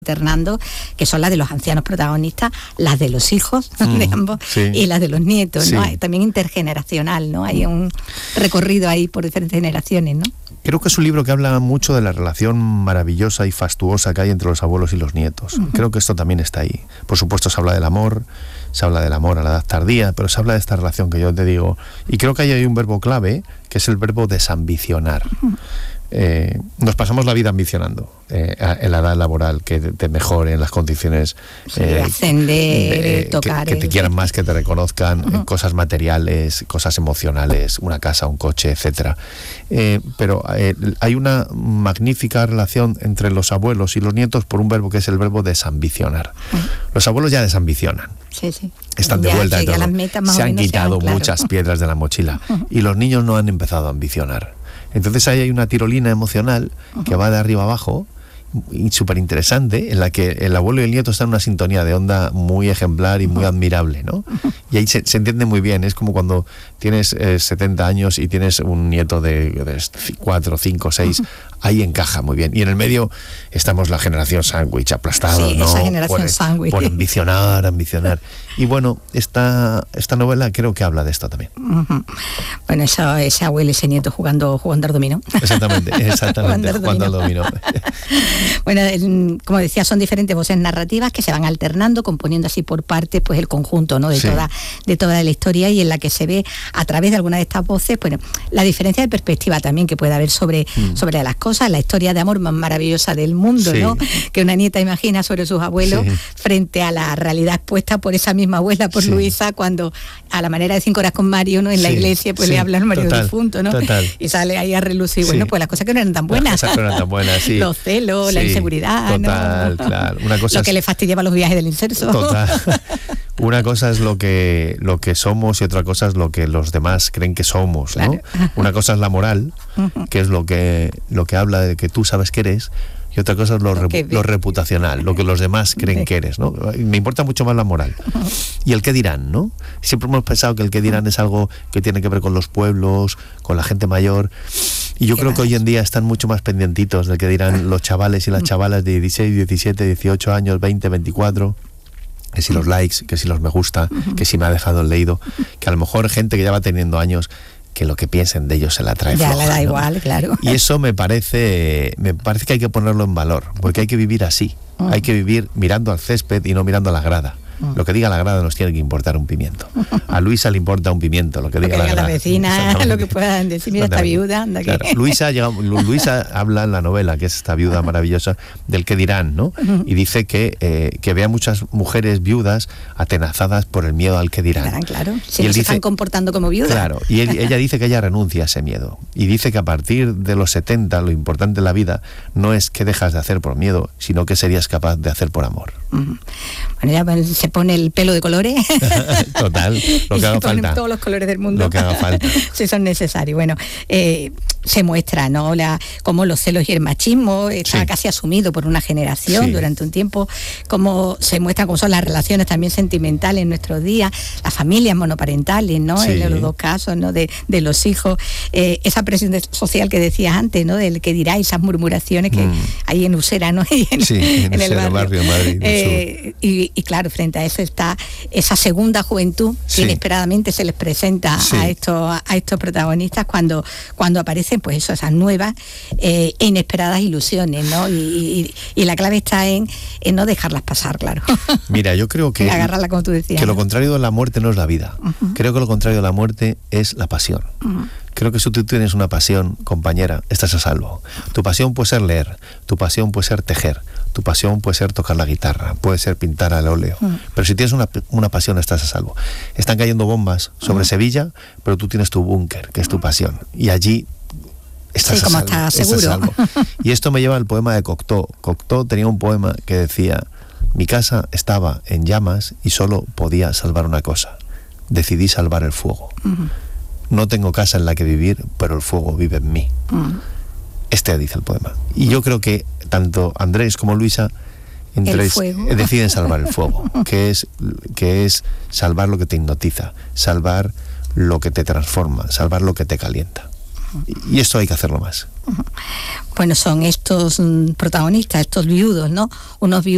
alternando, que son las de los ancianos protagonistas, las de los hijos de ambos, sí, y las de los nietos, sí, ¿no? Hay también intergeneracional, ¿no? Hay un recorrido ahí por diferentes generaciones, ¿no? Creo que es un libro que habla mucho de la relación maravillosa y fastuosa que hay entre los abuelos y los nietos. Creo que esto también está ahí. Por supuesto se habla del amor, a la edad tardía, pero se habla de esta relación que yo te digo. Y creo que ahí hay un verbo clave, que es el verbo desambicionar. Nos pasamos la vida ambicionando en la edad laboral, que te mejoren las condiciones, ascender, tocar, que te quieran más, que te reconozcan, cosas materiales, cosas emocionales, una casa, un coche, etcétera. Pero hay una magnífica relación entre los abuelos y los nietos por un verbo que es el verbo desambicionar. Los abuelos ya desambicionan. Sí, sí. Están de vuelta de todo. Se han quitado muchas piedras de la mochila y los niños no han empezado a ambicionar. Entonces ahí hay una tirolina emocional que va de arriba abajo, súper interesante, en la que el abuelo y el nieto están en una sintonía de onda muy ejemplar y muy admirable, ¿no? Y ahí se entiende muy bien. Es como cuando tienes 70 años y tienes un nieto de 4, 5, 6, ahí encaja muy bien. Y en el medio estamos la generación sándwich, aplastados, sí, ¿no? Esa generación sándwich. Por ambicionar. Y bueno, esta novela creo que habla de esto también. Bueno, ese abuelo y ese nieto jugando al dominó. Exactamente, jugando al dominó. Bueno, como decía, son diferentes voces narrativas que se van alternando, componiendo así por partes pues el conjunto, ¿no? de toda la historia, y en la que se ve a través de alguna de estas voces, bueno, la diferencia de perspectiva también que puede haber sobre las cosas, la historia de amor más maravillosa del mundo, ¿no? Que una nieta imagina sobre sus abuelos frente a la realidad expuesta por esa misma abuela, por Luisa, cuando a la manera de 5 horas con Mario, ¿no? En la iglesia, pues le habla al marido difunto, ¿no? Y sale ahí a relucir, bueno, pues las cosas que no eran tan buenas. Los celos, la inseguridad, total, ¿no? Claro. Una cosa lo que le fastidiaba los viajes del inserso. Total. Una cosa es lo que somos y otra cosa es lo que los demás creen que somos, ¿no? Claro. Una cosa es la moral, que es lo que habla de que tú sabes que eres, y otra cosa es lo reputacional, lo que los demás creen que eres, ¿no? Me importa mucho más la moral. Y el qué dirán, ¿no? Siempre hemos pensado que el qué dirán es algo que tiene que ver con los pueblos, con la gente mayor, y yo creo que hoy en día están mucho más pendientitos del que dirán los chavales y las chavalas de 16, 17, 18 años, 20, 24... que si los likes, que si los me gusta, que si me ha dejado el leído, que a lo mejor gente que ya va teniendo años, que lo que piensen de ellos se la trae floja, ya le da, ¿no? Igual, claro. Y eso me parece que hay que ponerlo en valor, porque hay que vivir así, hay que vivir mirando al césped y no mirando a la grada. Lo que diga la grada nos tiene que importar un pimiento. A Luisa le importa un pimiento, lo que diga la grada. La vecina, lo que puedan decir, mira esta viuda, anda claro. que... Luisa habla en la novela, que es esta viuda maravillosa, del que dirán, ¿no? Y dice que ve a muchas mujeres viudas atenazadas por el miedo al que dirán. Claro, si no se están comportando como viudas. Claro, y ella dice que ella renuncia a ese miedo. Y dice que a partir de los 70, lo importante en la vida no es qué dejas de hacer por miedo, sino qué serías capaz de hacer por amor. Bueno, ya se pone el pelo de colores. Total, lo que haga falta. Todos los colores del mundo. Lo que haga falta. Si son necesarios. Bueno, se muestra, ¿no? Cómo los celos y el machismo está casi asumido por una generación durante un tiempo, cómo se muestra cómo son las relaciones también sentimentales en nuestros días, las familias monoparentales, ¿no? En los dos casos, ¿no? De los hijos, esa presión social que decías antes, ¿no? Del que dirá, esas murmuraciones que hay en Usera, ¿no? Y en el barrio Madrid, y claro, frente a eso está esa segunda juventud que inesperadamente se les presenta a estos protagonistas cuando aparecen pues eso, esas nuevas e inesperadas ilusiones, ¿no? Y la clave está en no dejarlas pasar, claro. Mira, yo creo que agarrarla, como tú decías, que lo contrario de la muerte no es la vida. Creo que lo contrario de la muerte es la pasión. Creo que si tú tienes una pasión, compañera, estás a salvo. Tu pasión puede ser leer, tu pasión puede ser tejer, tu pasión puede ser tocar la guitarra, puede ser pintar al óleo. Pero si tienes una pasión, estás a salvo. Están cayendo bombas sobre Sevilla, pero tú tienes tu búnker, que es tu pasión. Y allí estás a salvo. Estás seguro. Y esto me lleva al poema de Cocteau. Cocteau tenía un poema que decía: mi casa estaba en llamas y solo podía salvar una cosa. Decidí salvar el fuego. No tengo casa en la que vivir, pero el fuego vive en mí. Este dice el poema. Y yo creo que tanto Andrés como Luisa deciden salvar el fuego, que es salvar lo que te hipnotiza, salvar lo que te transforma, salvar lo que te calienta. Y esto hay que hacerlo más. Bueno, son estos protagonistas, estos viudos, ¿no? Unos viudos